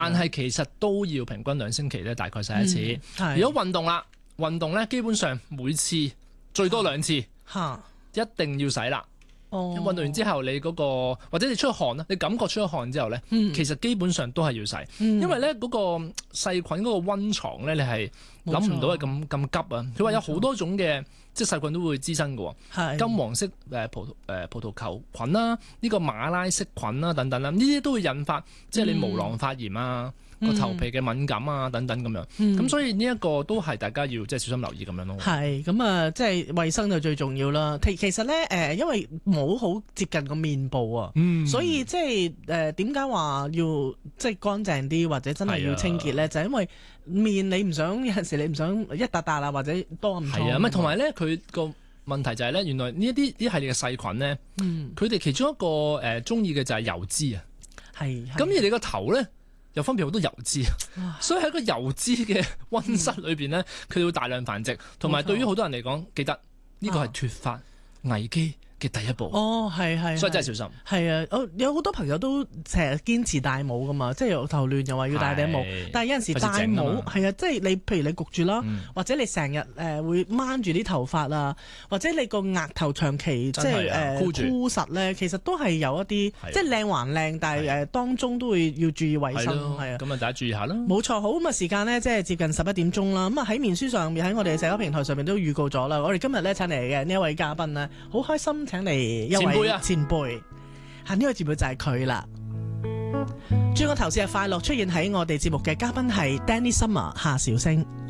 但係其實都要平均2星期咧，大概洗一次。如果運動咧，基本上每次最多2次，一定要洗啦。運動完之後，你嗰個或者你出汗啦，你感覺出咗汗之後咧，其實基本上都係要洗，因為咧嗰個細菌嗰個溫床咧，你係諗唔到係咁急啊！佢話有好多種嘅即係細菌都會滋生嘅喎，金黃色葡萄球菌啦，呢個馬拉色菌啦等等啦，呢啲都會引發即係你毛囊發炎啊。個頭皮嘅敏感啊，等等咁樣，咁所以呢一個都係大家要即係小心留意咁樣咯。係咁啊，即係衞生就最重要啦。其實咧因為冇好接近個面部啊，所以即係點解話要即係乾淨啲或者真係要清潔咧？就係因為面你唔想有陣時你唔想一笪笪啊，或者多暗瘡。係啊，咪同埋咧佢個問題就係咧，原來呢一系列嘅細菌咧，佢哋其中一個中意嘅就係油脂啊。係。咁而你個頭咧？又分別好多油脂，所以喺個油脂嘅溫室裏邊咧，佢哋會大量繁殖，同埋對於好多人嚟講，記得呢個係脫髮危機嘅第一步。係，所以真係小心。係啊，有好多朋友都成日堅持戴帽噶嘛，即係頭亂又話要戴頂帽，但係有陣時戴帽係啊，即係你譬如你焗住啦，或者你成日會掹住啲頭髮啊，或者你個額頭長期即係箍實咧，其實都係有一啲即係靚還靚，但係當中都會要注意衞生。係啊，咁啊大家注意下啦。冇錯，好咁啊時間呢，即係接近11點鐘啦。咁啊喺面書上面喺我哋社交平台上面都預告咗啦。我哋今日咧請嚟嘅呢一位嘉賓呢，好開心。請嚟一位前輩，呢個節目就係佢啦。祝我頭先日快樂，出現喺我哋節目嘅嘉賓係 Danny Summer 夏韶聲。